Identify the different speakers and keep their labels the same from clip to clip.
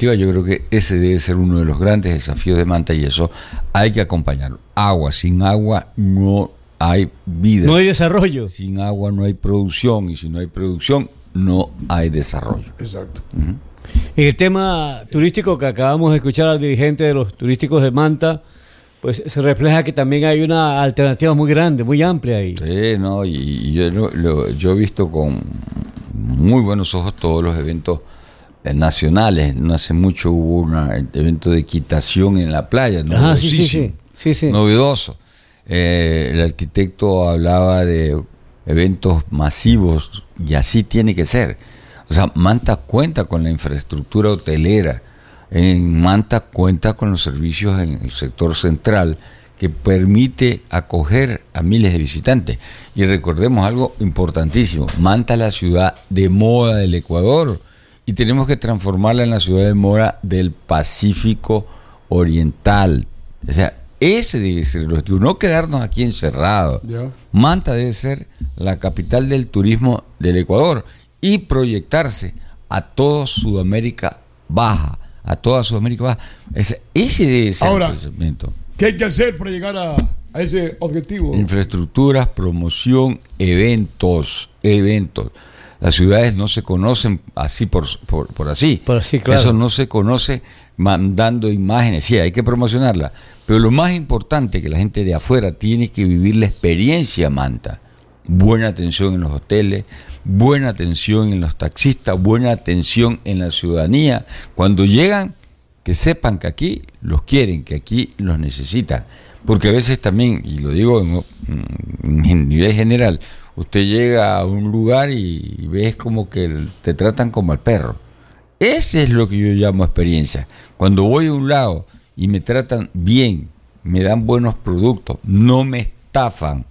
Speaker 1: definitiva yo creo que ese debe ser uno de los grandes desafíos de Manta, y eso hay que acompañarlo. Agua, sin agua no hay vida.
Speaker 2: No hay desarrollo.
Speaker 1: Sin agua no hay producción, y si no hay producción no hay desarrollo.
Speaker 3: Exacto.
Speaker 2: En el tema turístico que acabamos de escuchar al dirigente de los turísticos de Manta, pues se refleja que también hay una alternativa muy grande, muy amplia ahí.
Speaker 1: Sí, no, y yo he visto con muy buenos ojos todos los eventos nacionales. No hace mucho hubo un evento de equitación en la playa,
Speaker 2: sí.
Speaker 1: Novedoso. El arquitecto hablaba de eventos masivos, y así tiene que ser. O sea, Manta cuenta con la infraestructura hotelera, en Manta cuenta con los servicios en el sector central que permite acoger a miles de visitantes. Y recordemos algo importantísimo: Manta es la ciudad de moda del Ecuador, y tenemos que transformarla en la ciudad de moda del Pacífico Oriental. O sea, ese debe ser el objetivo, no quedarnos aquí encerrados. Manta debe ser la capital del turismo del Ecuador y proyectarse a toda Sudamérica Baja, Ese debe ser el pensamiento.
Speaker 3: ¿Qué hay que hacer para llegar a ese objetivo?
Speaker 1: Infraestructuras, promoción, eventos. Las ciudades no se conocen así por así.
Speaker 2: Claro.
Speaker 1: Eso no se conoce mandando imágenes. Sí, hay que promocionarla. Pero lo más importante, que la gente de afuera tiene que vivir la experiencia Manta. Buena atención en los hoteles, buena atención en los taxistas, buena atención en la ciudadanía. Cuando llegan, que sepan que aquí los quieren, que aquí los necesitan. Porque a veces también, y lo digo en nivel general, usted llega a un lugar y ves como que te tratan como al perro. Ese es lo que yo llamo experiencia. Cuando voy a un lado y me tratan bien, me dan buenos productos, no me estafan,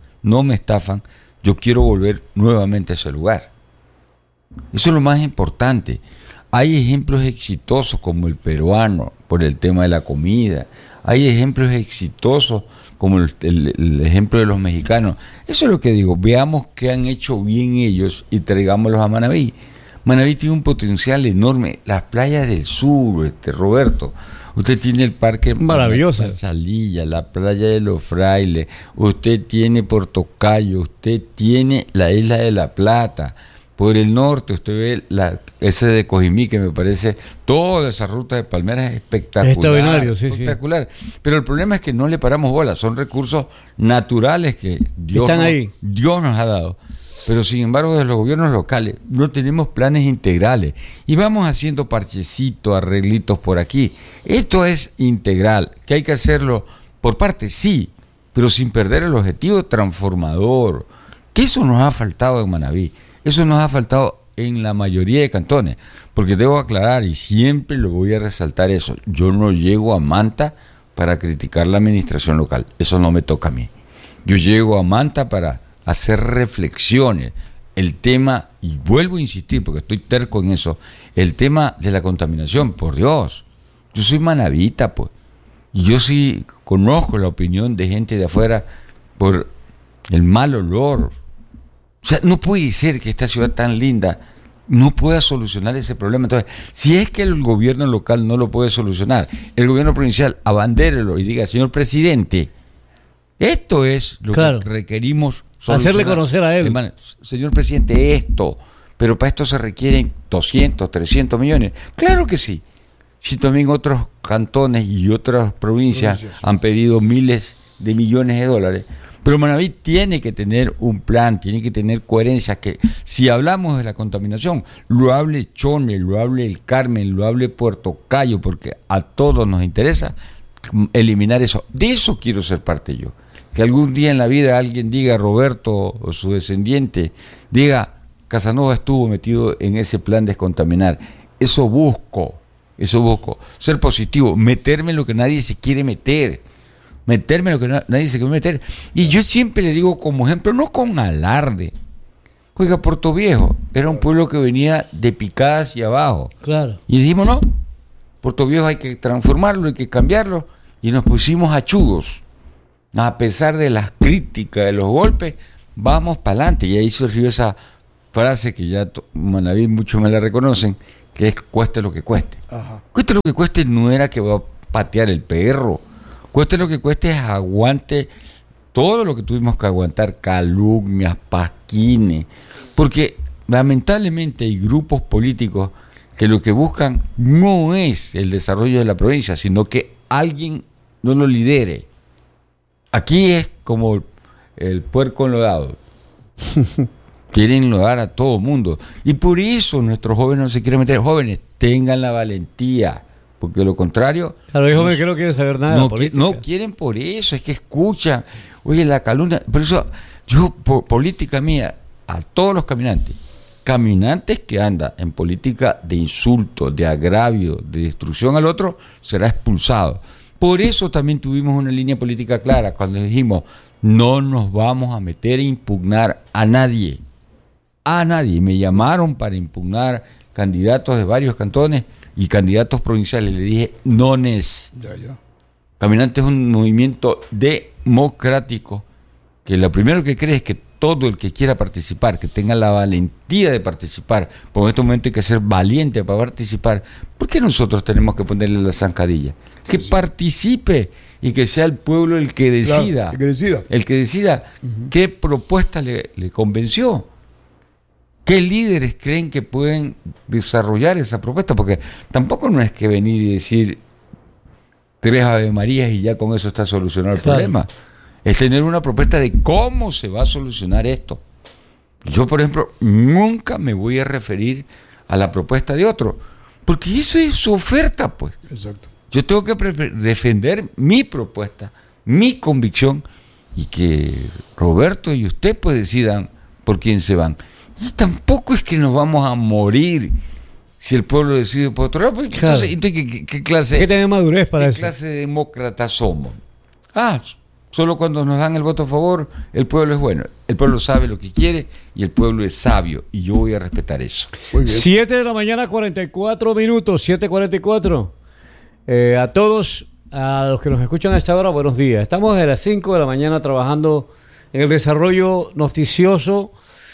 Speaker 1: yo quiero volver nuevamente a ese lugar. Eso es lo más importante. Hay ejemplos exitosos como el peruano por el tema de la comida. Hay ejemplos exitosos como el ejemplo de los mexicanos. Eso es lo que digo. Veamos qué han hecho bien ellos y traigámoslos a Manabí. Manabí tiene un potencial enorme. Las playas del sur, Roberto. Usted tiene el parque
Speaker 2: maravilloso,
Speaker 1: Salilla, la playa de los Frailes. Usted tiene Puerto Cayo. Usted tiene la isla de La Plata. Por el norte usted ve ese de Cojimí, que me parece toda esa ruta de palmeras es espectacular. Espectacular. Pero el problema es que no le paramos bola. Son recursos naturales que Dios nos ha dado. Pero sin embargo, desde los gobiernos locales no tenemos planes integrales. Y vamos haciendo parchecitos, arreglitos por aquí. Esto es integral. ¿Que hay que hacerlo por parte? Sí, pero sin perder el objetivo transformador. Que eso nos ha faltado en Manabí. Eso nos ha faltado en la mayoría de cantones, porque debo aclarar, y siempre lo voy a resaltar eso, yo no llego a Manta para criticar la administración local, eso no me toca a mí. Yo llego a Manta para hacer reflexiones. El tema, y vuelvo a insistir porque estoy terco en eso, el tema de la contaminación, por Dios, yo soy manabita, pues, y yo sí conozco la opinión de gente de afuera por el mal olor. O sea, no puede ser que esta ciudad tan linda no pueda solucionar ese problema. Entonces, si es que el gobierno local no lo puede solucionar, el gobierno provincial abandérelo y diga: señor presidente, esto es lo que requerimos solucionar.
Speaker 2: Hacerle conocer a él.
Speaker 1: Hermano, señor presidente, esto, pero para esto se requieren 200, 300 millones. Claro que sí. Si también otros cantones y otras provincias han pedido miles de millones de dólares. Pero Manabí tiene que tener un plan, tiene que tener coherencia, que si hablamos de la contaminación, lo hable Chone, lo hable El Carmen, lo hable Puerto Cayo, porque a todos nos interesa eliminar eso. De eso quiero ser parte yo. Que algún día en la vida alguien diga, Roberto o su descendiente, diga: Casanova estuvo metido en ese plan de descontaminar. Eso busco, ser positivo, meterme en lo que nadie se quiere meter. Meterme en lo que nadie se quiere meter. Y yo siempre le digo como ejemplo, no con alarde. Oiga, Puerto Viejo era un pueblo que venía de picada hacia abajo.
Speaker 2: Claro.
Speaker 1: Y dijimos: no, Puerto Viejo hay que transformarlo, hay que cambiarlo. Y nos pusimos achudos. A pesar de las críticas, de los golpes, vamos para adelante. Y ahí surgió esa frase que ya Manabí muchos me la reconocen, que es cueste lo que cueste.
Speaker 3: Ajá.
Speaker 1: Cueste lo que cueste no era que va a patear el perro. Cueste lo que cueste es aguante todo lo que tuvimos que aguantar, calumnias, pasquines, porque lamentablemente hay grupos políticos que lo que buscan no es el desarrollo de la provincia, sino que alguien no lo lidere. Aquí es como el puerco enlodado. Quieren enlodar a todo mundo. Y por eso nuestros jóvenes no se quieren meter. Jóvenes, tengan la valentía, porque de lo contrario...
Speaker 2: Claro, los jóvenes que no quieren saber nada de la política.
Speaker 1: No quieren por eso, es que escuchan. Oye, la calumnia... Por eso, yo, política mía, a todos los caminantes que andan en política de insulto, de agravio, de destrucción al otro, será expulsado. Por eso también tuvimos una línea política clara, cuando dijimos, no nos vamos a meter a impugnar a nadie. A nadie. Me llamaron para impugnar candidatos de varios cantones y candidatos provinciales. Le dije, no es.
Speaker 3: Ya.
Speaker 1: Caminante es un movimiento democrático que lo primero que cree es que todo el que quiera participar, que tenga la valentía de participar, porque en este momento hay que ser valiente para participar. ¿Por qué nosotros tenemos que ponerle la zancadilla? Que participe y que sea el pueblo el que decida.
Speaker 3: Claro, el que decida.
Speaker 1: El que decida qué propuesta le convenció. ¿Qué líderes creen que pueden desarrollar esa propuesta? Porque tampoco no es que venir y decir 3 Ave Marías y ya con eso está solucionado el problema. Es tener una propuesta de cómo se va a solucionar esto. Yo, por ejemplo, nunca me voy a referir a la propuesta de otro, porque esa es su oferta, pues.
Speaker 3: Exacto.
Speaker 1: Yo tengo que defender mi propuesta, mi convicción, y que Roberto y usted pues decidan por quién se van. Y tampoco es que nos vamos a morir si el pueblo decide por otro lado. Pues,
Speaker 2: claro.
Speaker 1: Entonces, ¿qué clase?
Speaker 2: Hay que tener madurez para eso.
Speaker 1: ¿Qué clase de demócratas somos? Solo cuando nos dan el voto a favor, el pueblo es bueno. El pueblo sabe lo que quiere y el pueblo es sabio. Y yo voy a respetar eso.
Speaker 3: Muy bien.
Speaker 2: 7 de la mañana, 44 minutos, 7:44. A todos, a los que nos escuchan a esta hora, buenos días. Estamos desde las 5 de la mañana trabajando en el desarrollo noticioso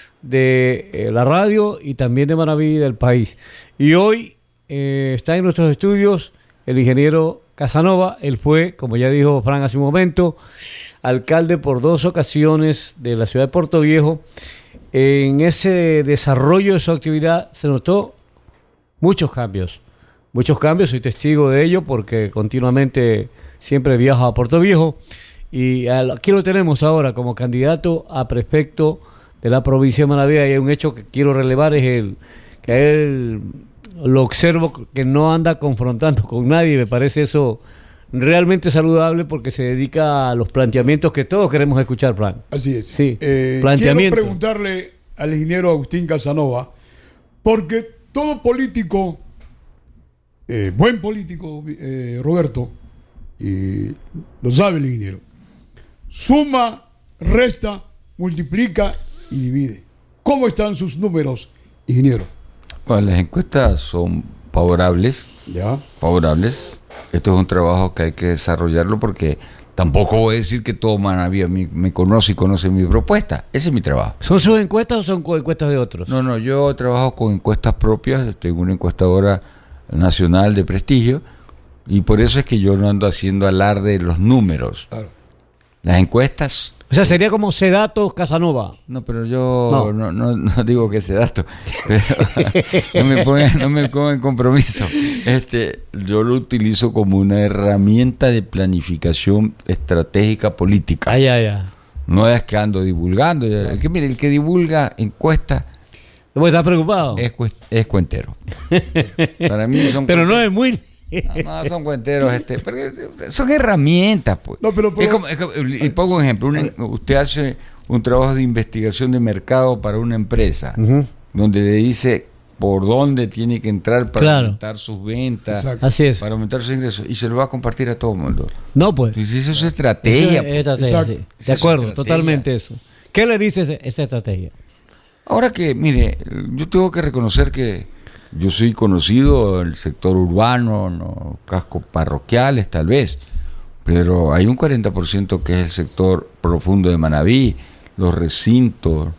Speaker 2: de la radio y también de Manaví y del país. Y hoy está en nuestros estudios el ingeniero Casanova. Él fue, como ya dijo Fran hace un momento, alcalde por 2 ocasiones de la ciudad de Puerto Viejo. En ese desarrollo de su actividad se notó muchos cambios, soy testigo de ello porque continuamente siempre viajo a Puerto Viejo y aquí lo tenemos ahora como candidato a prefecto de la provincia de Manaví. Y un hecho que quiero relevar es que él lo observo que no anda confrontando con nadie. Me parece eso realmente saludable porque se dedica a los planteamientos que todos queremos escuchar, Fran.
Speaker 3: Así es.
Speaker 2: Sí,
Speaker 3: Quiero preguntarle al ingeniero Agustín Casanova, porque todo político, buen político, Roberto, y lo sabe el ingeniero, suma, resta, multiplica y divide. ¿Cómo están sus números, ingeniero?
Speaker 1: Bueno, las encuestas son favorables.
Speaker 3: Ya.
Speaker 1: Favorables. Esto es un trabajo que hay que desarrollarlo porque tampoco voy a decir que todo Manaví me conoce y conoce mi propuesta. Ese es mi trabajo.
Speaker 2: ¿Son sus encuestas o son encuestas de otros?
Speaker 1: No, yo trabajo con encuestas propias. Tengo una encuestadora nacional de prestigio y por eso es que yo no ando haciendo alarde de los números.
Speaker 3: Claro.
Speaker 1: Las encuestas...
Speaker 2: O sea, sería como Sedato Casanova.
Speaker 1: No, pero yo no digo que sea dato. No me pongan en compromiso. Yo lo utilizo como una herramienta de planificación estratégica política.
Speaker 2: Ya.
Speaker 1: No es que ando divulgando. El que divulga encuestas
Speaker 2: ¿Estás preocupado?
Speaker 1: es cuentero. Para mí son
Speaker 2: pero no es muy...
Speaker 1: No, son cuenteros, son herramientas, pues.
Speaker 3: No, pero
Speaker 1: y pongo un ejemplo, usted hace un trabajo de investigación de mercado para una empresa, donde le dice por dónde tiene que entrar para aumentar sus ventas,
Speaker 2: así es,
Speaker 1: para aumentar sus ingresos, y se lo va a compartir a todo el mundo.
Speaker 2: No, pues.
Speaker 1: Entonces, eso es estrategia.
Speaker 2: Sí. De acuerdo, totalmente eso. ¿Qué le dice esa estrategia?
Speaker 1: Ahora que, mire, yo tengo que reconocer que yo soy conocido en el sector urbano, no cascos parroquiales tal vez, pero hay un 40% que es el sector profundo de Manaví, los recintos,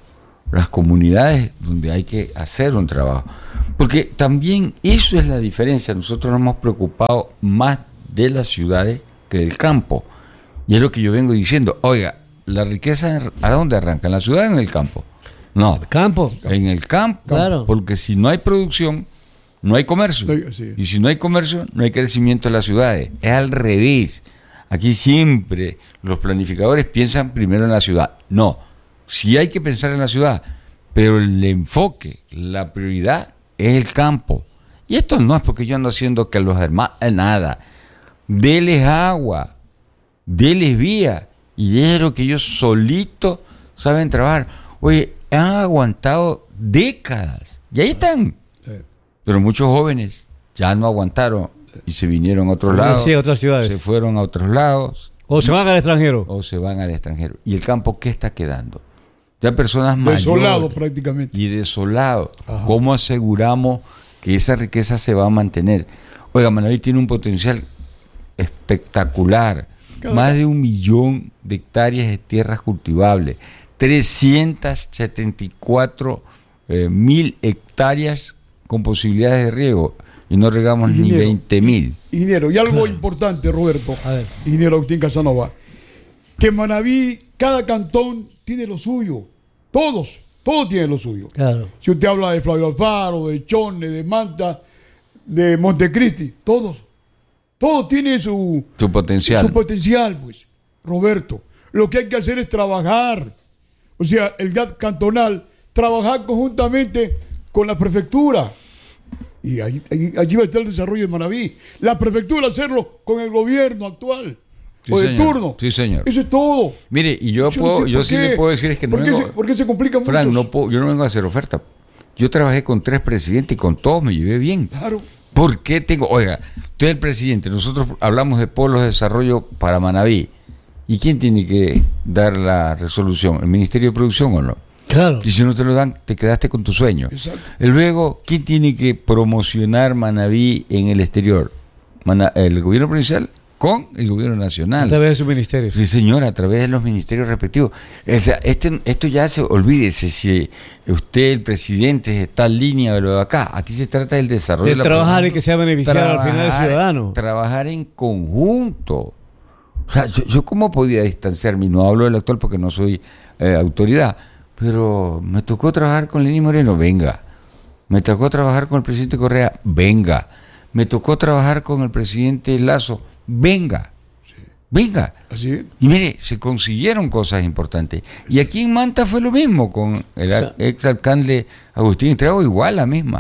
Speaker 1: las comunidades donde hay que hacer un trabajo. Porque también eso es la diferencia. Nosotros nos hemos preocupado más de las ciudades que del campo. Y es lo que yo vengo diciendo. Oiga, la riqueza, ¿a dónde arranca? ¿En la ciudad o en el campo? No.
Speaker 2: Campo.
Speaker 1: En el campo.
Speaker 2: Claro.
Speaker 1: Porque si no hay producción, no hay comercio.
Speaker 3: Sí.
Speaker 1: Y si no hay comercio, no hay crecimiento de las ciudades. Es al revés. Aquí siempre los planificadores piensan primero en la ciudad. No. Sí hay que pensar en la ciudad, pero el enfoque, la prioridad es el campo. Y esto no es porque yo ando haciendo que los hermanos, nada. Deles agua, deles vía, y es lo que ellos solitos saben trabajar. Oye, han aguantado décadas, y ahí están. Pero muchos jóvenes ya no aguantaron y se vinieron a otros lados.
Speaker 2: Sí, a otras ciudades.
Speaker 1: Se fueron a otros lados.
Speaker 2: O se van al extranjero.
Speaker 1: O se van al extranjero. ¿Y el campo qué está quedando? Ya personas mayores.
Speaker 3: Desolado prácticamente.
Speaker 1: Y desolado. ¿Cómo aseguramos que esa riqueza se va a mantener? Oiga, Manaví tiene un potencial espectacular. Más de 1 millón de hectáreas de tierras cultivables. 374.000 hectáreas con posibilidades de riego. Y no regamos ni 20.000.
Speaker 3: Ingeniero, y algo importante, Roberto. Ingeniero Agustín Casanova. Que Manaví, cada cantón tiene lo suyo. Todos tienen lo suyo.
Speaker 2: Claro.
Speaker 3: Si usted habla de Flavio Alfaro, de Chone, de Manta, de Montecristi, todos tienen su
Speaker 1: potencial.
Speaker 3: Su potencial, pues, Roberto. Lo que hay que hacer es trabajar. O sea, el GAT cantonal, trabajar conjuntamente con la prefectura. Y allí va a estar el desarrollo de Manaví. La prefectura hacerlo con el gobierno actual.
Speaker 1: Sí,
Speaker 3: o de
Speaker 1: señor.
Speaker 3: turno.
Speaker 1: Sí, señor.
Speaker 3: Eso es todo.
Speaker 1: Mire, y yo sí le puedo decir es que no vengo,
Speaker 3: ¿Por qué se complica mucho?
Speaker 1: Frank, yo no vengo a hacer oferta. Yo trabajé con 3 presidentes y con todos me llevé bien.
Speaker 3: Claro.
Speaker 1: ¿Por qué tengo? Oiga, usted es el presidente, nosotros hablamos de polos de desarrollo para Manaví. ¿Y quién tiene que dar la resolución? ¿El Ministerio de Producción o no?
Speaker 2: Claro.
Speaker 1: Y si no te lo dan, te quedaste con tu sueño.
Speaker 3: Exacto.
Speaker 1: Y luego, ¿quién tiene que promocionar Manaví en el exterior? ¿El gobierno provincial con el gobierno nacional?
Speaker 2: A través de sus ministerios.
Speaker 1: Sí, señor, a través de los ministerios respectivos. O sea, esto ya olvídese, si usted, el presidente, está en línea de lo de acá. Aquí se trata del desarrollo
Speaker 2: de trabajar y que sea beneficiado al final del ciudadano.
Speaker 1: Trabajar en conjunto. O sea, yo cómo podía distanciarme, no hablo del actual porque no soy autoridad, pero me tocó trabajar con Lenín Moreno, venga. Me tocó trabajar con el presidente Correa, venga. Me tocó trabajar con el presidente Lazo, venga. Venga.
Speaker 3: Así es.
Speaker 1: Y mire, se consiguieron cosas importantes. Y aquí en Manta fue lo mismo con el exalcalde Agustín Estrago, igual la misma.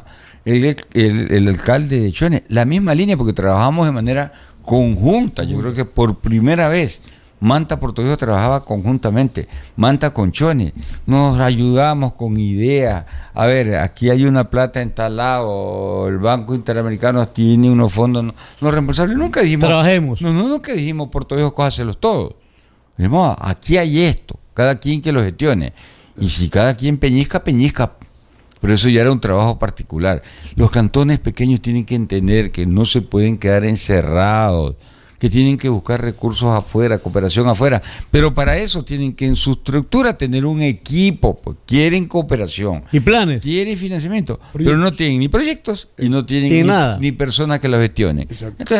Speaker 1: El alcalde de Chone, la misma línea, porque trabajamos de manera conjunta. Yo creo que por primera vez Manta Puerto Viejo trabajaba conjuntamente, Manta con Chone, nos ayudamos con ideas. A ver, aquí hay una plata en tal lado, el Banco Interamericano tiene unos fondos no reembolsables. Nunca dijimos
Speaker 2: trabajemos.
Speaker 1: Nunca dijimos Puerto Viejo, cójaselos todos. Dijimos, aquí hay esto, cada quien que lo gestione. Y si cada quien peñizca. Pero eso ya era un trabajo particular. Los cantones pequeños tienen que entender que no se pueden quedar encerrados, que tienen que buscar recursos afuera, cooperación afuera, pero para eso tienen que en su estructura tener un equipo, pues quieren cooperación.
Speaker 2: Y planes.
Speaker 1: Quieren financiamiento, pero no tienen ni proyectos y no tienen ni personas que los gestionen.
Speaker 3: Exacto.
Speaker 1: Entonces,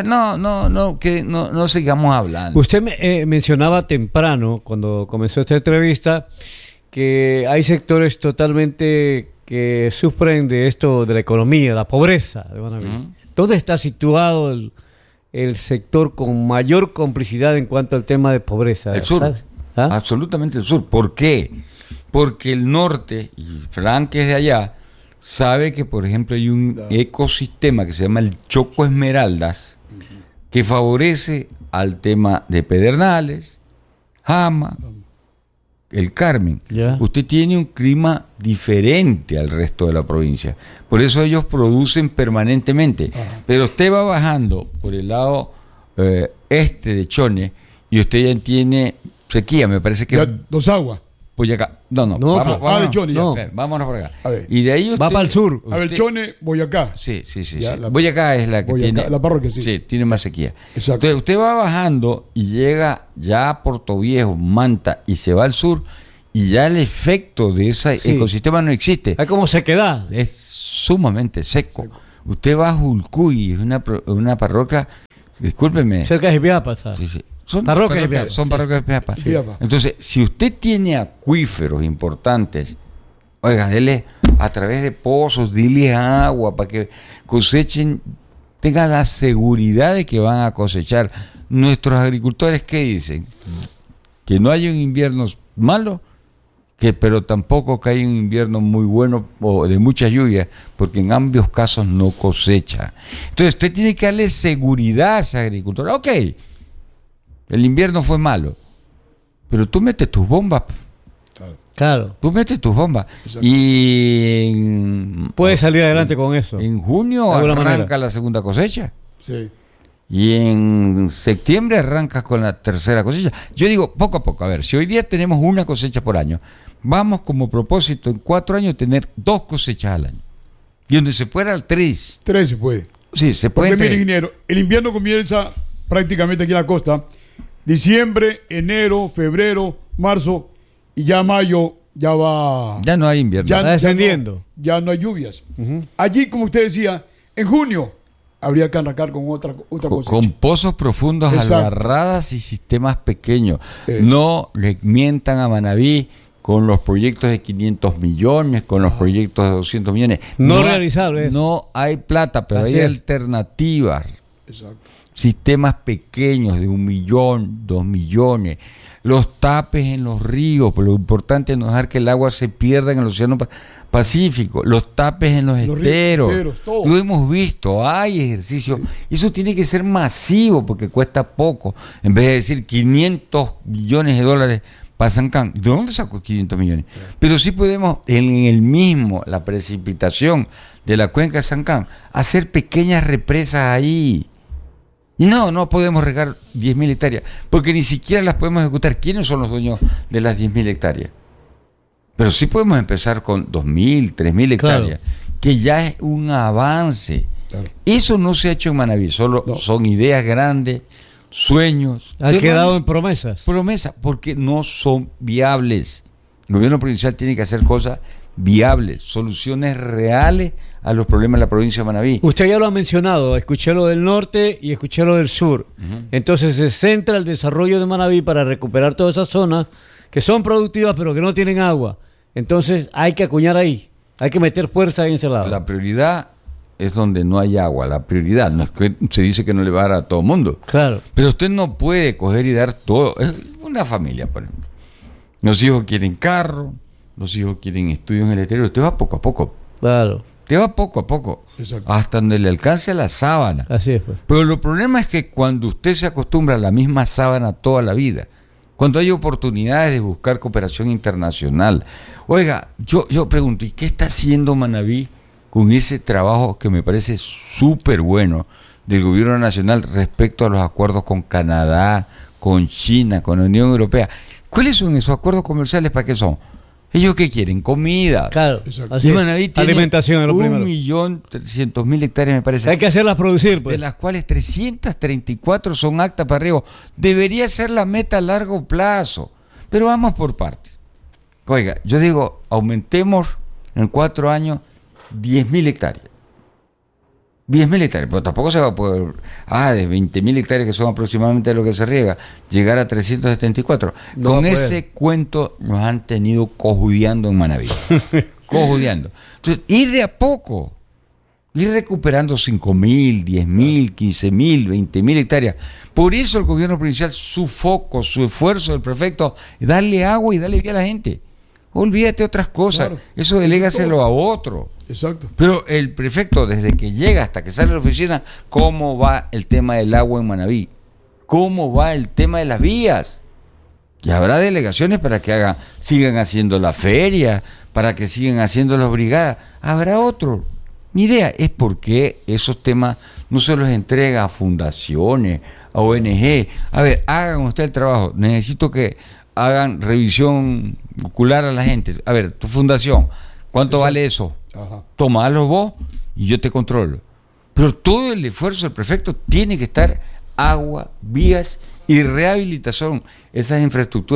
Speaker 1: no sigamos hablando.
Speaker 2: Usted mencionaba temprano, cuando comenzó esta entrevista, que hay sectores totalmente que sufren de esto, de la economía, la pobreza de Manaví. ¿Dónde está situado el sector con mayor complicidad en cuanto al tema de pobreza?
Speaker 1: El sur, absolutamente el sur. ¿Por qué? Porque el norte, y Frank que es de allá, sabe que, por ejemplo, hay un ecosistema que se llama el Choco Esmeraldas, que favorece al tema de Pedernales, Jama, el Carmen. Usted tiene un clima diferente al resto de la provincia, por eso ellos producen permanentemente. Pero usted va bajando por el lado este de Chone y usted ya tiene sequía, me parece que
Speaker 3: Dos Aguas.
Speaker 1: Boyacá. Vamos,
Speaker 3: de Chone,
Speaker 1: vámonos por acá. Y de ahí usted
Speaker 2: va para el sur.
Speaker 3: A ver, Chone, Boyacá.
Speaker 1: Sí. Boyacá es la que tiene
Speaker 3: la parroquia, sí.
Speaker 1: Sí, tiene más sequía.
Speaker 3: Exacto.
Speaker 1: Entonces usted va bajando y llega ya a Puerto Viejo, Manta, y se va al sur y ya el efecto de ese
Speaker 2: Sí.
Speaker 1: ecosistema no existe.
Speaker 2: Hay como sequedad.
Speaker 1: Es sumamente seco. Usted va a Julcuy, es una parroquia, discúlpeme.
Speaker 2: Cerca de Jipiapa, ¿sabes?
Speaker 1: Sí, sí. Son
Speaker 2: Parroquias de Piapa.
Speaker 1: son
Speaker 2: Sí,
Speaker 1: parroquias de Piapa.
Speaker 3: sí. Piapa.
Speaker 1: Entonces, si usted tiene acuíferos importantes, oiga, dele a través de pozos, dile agua para que cosechen, tengan la seguridad de que van a cosechar. Nuestros agricultores, ¿qué dicen? Que no haya un invierno malo, pero tampoco que haya un invierno muy bueno o de mucha lluvia, porque en ambos casos no cosecha. Entonces usted tiene que darle seguridad a ese agricultor. Ok, el invierno fue malo, pero tú metes tus bombas.
Speaker 2: Claro.
Speaker 1: Tú metes tus bombas.
Speaker 3: Exacto.
Speaker 1: Y
Speaker 2: Puedes salir adelante con eso.
Speaker 1: en junio
Speaker 2: De alguna
Speaker 1: arranca
Speaker 2: manera.
Speaker 1: la segunda cosecha.
Speaker 3: Sí.
Speaker 1: Y en septiembre arrancas con la tercera cosecha. Yo digo, poco a poco, a ver, si hoy día tenemos una cosecha por año, vamos como propósito en 4 años tener 2 cosechas al año. Y donde se pueda 3.
Speaker 3: 3 se puede.
Speaker 1: Sí, se puede.
Speaker 3: Porque mire, ingeniero, el invierno comienza prácticamente aquí en la costa. Diciembre, enero, febrero, marzo y ya mayo ya va.
Speaker 1: Ya no hay invierno.
Speaker 2: Va descendiendo.
Speaker 3: Ya no hay lluvias. Allí, como usted decía, en junio habría que arrancar con otra cosecha.
Speaker 1: Con pozos profundos,
Speaker 3: Exacto.
Speaker 1: albarradas y sistemas pequeños.
Speaker 3: Eh.
Speaker 1: No le mientan a Manaví con los proyectos de 500 millones, con los proyectos de 200 millones.
Speaker 2: No
Speaker 1: hay-
Speaker 2: realizables.
Speaker 1: No hay plata, pero
Speaker 2: Así
Speaker 1: hay
Speaker 2: es.
Speaker 1: alternativas.
Speaker 3: Exacto.
Speaker 1: Sistemas pequeños de 1 millón, 2 millones. Los tapes en los ríos, pero lo importante es no dejar que el agua se pierda en el Océano Pacífico. Los tapes en los
Speaker 3: Los ríos,
Speaker 1: esteros.
Speaker 3: esteros, todo.
Speaker 1: Lo hemos visto, hay ejercicio. Eso tiene que ser masivo porque cuesta poco. En vez de decir 500 millones de dólares para Sancán. ¿De dónde sacó 500 millones? Pero sí podemos, la precipitación de la cuenca de Sancán, hacer pequeñas represas ahí. Y no podemos regar 10.000 hectáreas, porque ni siquiera las podemos ejecutar. ¿Quiénes son los dueños de las 10.000 hectáreas? Pero sí podemos empezar con 2.000, 3.000 hectáreas, que ya es un avance.
Speaker 3: Claro.
Speaker 1: Eso no se ha hecho en Manaví, solo
Speaker 3: No.
Speaker 1: son ideas grandes, sueños.
Speaker 2: Ha
Speaker 1: Pero
Speaker 2: quedado
Speaker 1: no-
Speaker 2: en promesas.
Speaker 1: promesa, porque no son viables. El gobierno provincial tiene que hacer cosas viables, soluciones reales a los problemas de la provincia de Manaví.
Speaker 2: Usted ya lo ha mencionado, escuché lo del norte y escuché lo del sur. Entonces se centra el desarrollo de Manaví para recuperar todas esas zonas que son productivas pero que no tienen agua. Entonces hay que acuñar ahí, hay que meter fuerza en ese lado.
Speaker 1: La prioridad es donde no hay agua, la prioridad. No es que se dice que no le va a dar a todo el mundo.
Speaker 2: Claro,
Speaker 1: Pero usted no puede coger y dar todo. Es una familia, por ejemplo. Los hijos quieren carro, los hijos quieren estudios en el exterior. Usted va poco a poco.
Speaker 2: claro,
Speaker 1: Usted va poco a poco.
Speaker 3: Exacto.
Speaker 1: Hasta donde le alcance la sábana.
Speaker 2: así es. Pues.
Speaker 1: Pero el problema es que cuando usted se acostumbra a la misma sábana toda la vida, cuando hay oportunidades de buscar cooperación internacional, oiga, yo pregunto, ¿y qué está haciendo Manaví con ese trabajo que me parece súper bueno del gobierno nacional respecto a los acuerdos con Canadá, con China, con la Unión Europea? ¿Cuáles son esos acuerdos comerciales? ¿Para qué son? ¿Ellos qué quieren? Comida.
Speaker 2: Claro,
Speaker 3: Exacto.
Speaker 2: así
Speaker 1: Y
Speaker 2: es.
Speaker 1: Manaví tiene
Speaker 2: Alimentación es lo primero.
Speaker 1: 1.300.000 hectáreas, me parece.
Speaker 2: Hay que hacerlas producir, pues.
Speaker 1: De las cuales 334 son actas para riego. Debería ser la meta a largo plazo. Pero vamos por partes. Oiga, yo digo, aumentemos en 4 años 10.000 hectáreas. 10.000 hectáreas, pero tampoco se va a poder, de 20.000 hectáreas que son aproximadamente lo que se riega, llegar a 374.
Speaker 2: No va
Speaker 1: Con
Speaker 2: a poder.
Speaker 1: ese cuento nos han tenido cojudeando en Manaví. Cojudeando. Entonces, ir de a poco, ir recuperando 5.000, 10.000, 15.000, 20.000 hectáreas. Por eso el gobierno provincial, su foco, su esfuerzo del prefecto, es darle agua y darle vida a la gente. Olvídate otras cosas,
Speaker 3: Claro.
Speaker 1: eso delégaselo a otro.
Speaker 3: Exacto.
Speaker 1: Pero el prefecto, desde que llega hasta que sale de la oficina, ¿cómo va el tema del agua en Manaví? ¿Cómo va el tema de las vías? Y habrá delegaciones para que sigan haciendo la feria, para que sigan haciendo las brigadas. Habrá otro. Mi idea es por qué esos temas no se los entrega a fundaciones, a ONG. A ver, hagan usted el trabajo. Necesito que hagan revisión ocular a la gente. A ver, tu fundación, ¿cuánto vale eso?
Speaker 3: Ajá.
Speaker 1: Tomalo vos y yo te controlo. Pero todo el esfuerzo del prefecto tiene que estar agua, vías y rehabilitación. Esas infraestructuras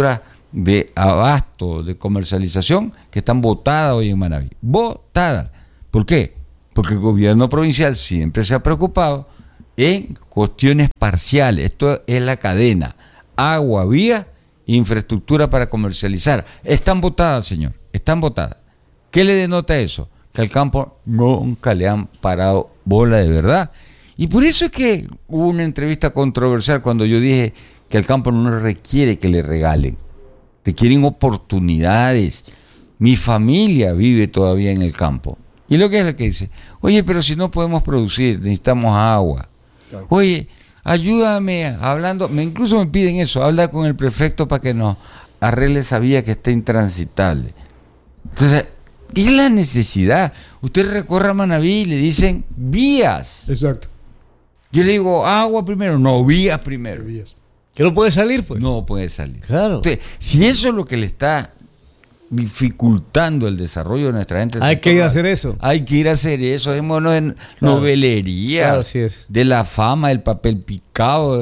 Speaker 1: de abasto, de comercialización, que están botadas hoy en Manabí. Botadas. ¿Por qué? Porque el gobierno provincial siempre se ha preocupado en cuestiones parciales. Esto es la cadena. Agua, vía, infraestructura para comercializar. Están botadas, señor. Están botadas. ¿Qué le denota eso? Que al campo nunca le han parado bola de verdad. Y por eso es que hubo una entrevista controversial cuando yo dije que al campo no requiere que le regalen. Requieren oportunidades. Mi familia vive todavía en el campo. Y lo que es lo que dice, oye, pero si no podemos producir, necesitamos agua. Oye, ayúdame hablando, incluso me piden eso, habla con el prefecto para que nos arregle esa vía que está intransitable. Entonces, ¿qué es la necesidad? Usted recorre a Manabí y le dicen vías.
Speaker 3: Exacto.
Speaker 1: Yo le digo, agua primero, no, vías primero.
Speaker 3: Vías.
Speaker 2: ¿Que no puede salir, pues?
Speaker 1: No puede salir.
Speaker 2: Claro.
Speaker 1: Entonces, si eso es lo que le está dificultando el desarrollo de nuestra gente.
Speaker 2: Hay que ir a hacer eso.
Speaker 1: Hay que ir a hacer eso. Démonos en novelería,
Speaker 2: Claro, así es.
Speaker 1: de la fama, del papel picado,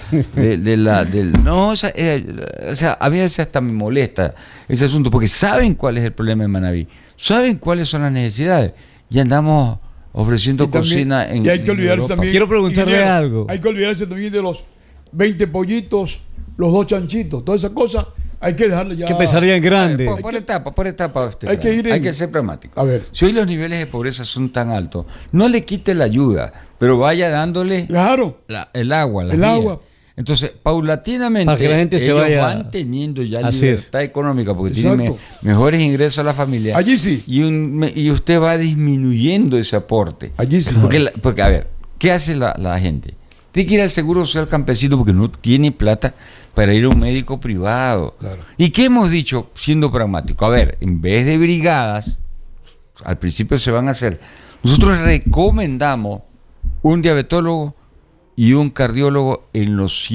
Speaker 1: no, o sea, a mí a veces hasta me molesta ese asunto, porque saben cuál es el problema en Manabí, saben cuáles son las necesidades, y andamos ofreciendo cocina en
Speaker 3: y hay que olvidarse
Speaker 1: Europa.
Speaker 3: también.
Speaker 2: Quiero preguntarle algo.
Speaker 3: Hay que olvidarse también de los 20 pollitos, los 2 chanchitos, todas esas cosas. Hay que dejarle ya.
Speaker 2: Que pensaría en grande.
Speaker 1: Por etapa.
Speaker 3: Hay que
Speaker 1: ser pragmático.
Speaker 3: A ver.
Speaker 1: Si hoy los niveles de pobreza son tan altos, no le quite la ayuda, pero vaya dándole
Speaker 3: Claro.
Speaker 1: el agua.
Speaker 3: El agua.
Speaker 1: Entonces, paulatinamente,
Speaker 2: para que la gente se
Speaker 1: ellos
Speaker 2: vaya
Speaker 1: van teniendo ya
Speaker 2: Así
Speaker 1: libertad económica, porque tienen
Speaker 3: Exacto.
Speaker 1: mejores ingresos a la familia.
Speaker 3: Allí sí.
Speaker 1: Y usted va disminuyendo ese aporte.
Speaker 3: Allí sí.
Speaker 1: Porque a ver, ¿qué hace la gente? Tiene que ir al Seguro Social Campesino porque no tiene plata para ir a un médico privado.
Speaker 3: Claro.
Speaker 1: ¿Y qué hemos dicho siendo pragmático? A ver, en vez de brigadas, al principio se van a hacer, nosotros recomendamos un diabetólogo y un cardiólogo en los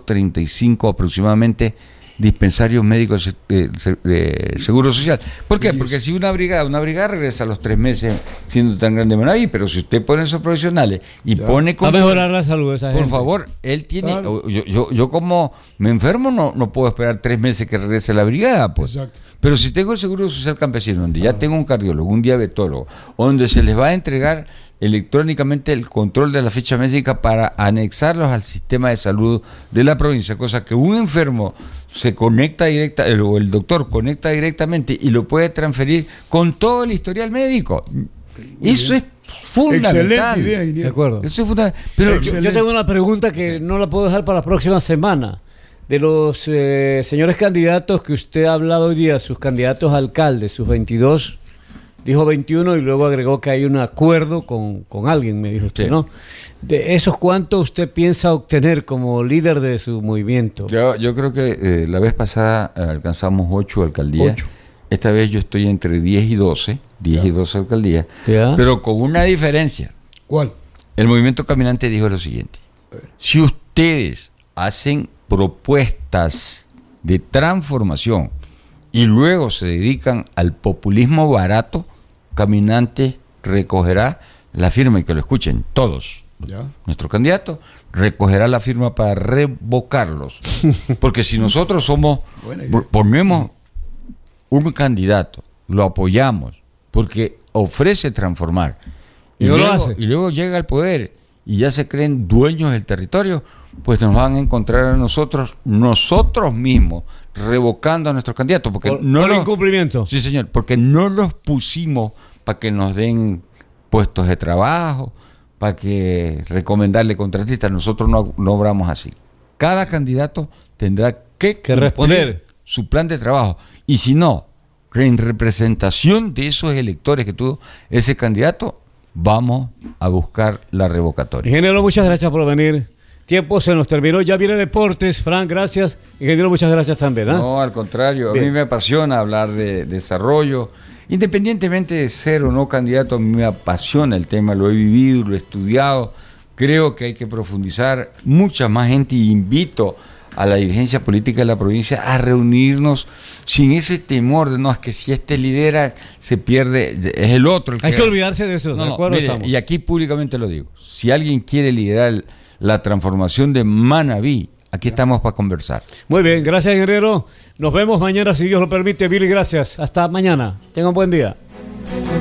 Speaker 1: 135 aproximadamente dispensarios médicos de Seguro Social. ¿Por qué? Porque si una brigada regresa a los 3 meses siendo tan grande Manabí, pero si usted pone esos profesionales y pone
Speaker 2: a mejorar la salud de esa gente.
Speaker 1: por favor, él tiene,
Speaker 3: Claro.
Speaker 1: yo como me enfermo no puedo esperar 3 meses que regrese la brigada, pues.
Speaker 3: Exacto.
Speaker 1: Pero si tengo el Seguro Social Campesino, donde ya tengo un cardiólogo, un diabetólogo, donde se les va a entregar electrónicamente el control de la ficha médica para anexarlos al sistema de salud de la provincia, cosa que un enfermo se conecta o el doctor conecta directamente y lo puede transferir con todo el historial médico. Eso es fundamental.
Speaker 3: Excelente idea,
Speaker 2: De
Speaker 3: ingeniero.
Speaker 2: acuerdo.
Speaker 1: Eso es fundamental. Pero
Speaker 2: Yo tengo una pregunta que no la puedo dejar para la próxima semana. De los señores candidatos que usted ha hablado hoy día, sus candidatos a alcaldes, sus 22, dijo 21 y luego agregó que hay un acuerdo con alguien, me dijo usted,
Speaker 1: Sí.
Speaker 2: ¿no? De esos, ¿cuánto usted piensa obtener como líder de su movimiento?
Speaker 1: yo creo que la vez pasada alcanzamos 8 alcaldías.
Speaker 3: 8.
Speaker 1: Esta vez yo estoy entre 10 y 12 alcaldías,
Speaker 2: Ya.
Speaker 1: pero con una diferencia.
Speaker 3: ¿Cuál?
Speaker 1: El movimiento caminante dijo lo siguiente: si ustedes hacen propuestas de transformación y luego se dedican al populismo barato, Caminante recogerá la firma, y que lo escuchen todos.
Speaker 3: Ya.
Speaker 1: Nuestro candidato recogerá la firma para revocarlos. Porque si nosotros
Speaker 3: Buena idea.
Speaker 1: ponemos un candidato, lo apoyamos, porque ofrece transformar,
Speaker 2: Y no lo hace.
Speaker 1: y luego llega al poder y ya se creen dueños del territorio, pues nos van a encontrar a nosotros mismos revocando a nuestros candidatos, porque
Speaker 2: Por
Speaker 1: los-
Speaker 2: incumplimiento.
Speaker 1: Sí, señor, porque no los pusimos para que nos den puestos de trabajo, para que recomendarle contratistas. Nosotros no obramos así. Cada candidato tendrá que cumplir
Speaker 2: responder
Speaker 1: su plan de trabajo. Y si no, en representación de esos electores que tuvo ese candidato, vamos a buscar la revocatoria.
Speaker 2: Ingeniero, muchas gracias por venir. Tiempo se nos terminó, ya viene Deportes. Fran, gracias. Ingeniero, muchas gracias también. ¿Ah?
Speaker 1: No, al contrario,
Speaker 2: Bien.
Speaker 1: a mí me apasiona hablar de desarrollo. Independientemente de ser o no candidato, a mí me apasiona el tema, lo he vivido, lo he estudiado. Creo que hay que profundizar. Mucha más gente, y invito a la dirigencia política de la provincia a reunirnos sin ese temor de, no, es que si este lidera se pierde, es el otro.
Speaker 2: Hay que olvidarse de eso,
Speaker 1: No,
Speaker 2: ¿de
Speaker 1: no,
Speaker 2: acuerdo?
Speaker 1: mire,
Speaker 2: Estamos.
Speaker 1: y aquí públicamente lo digo, si alguien quiere liderar la transformación de Manabí Aquí estamos para conversar.
Speaker 2: Muy bien, gracias, ingeniero. Nos vemos mañana, si Dios lo permite. Billy, gracias. Hasta mañana. Tengan un buen día.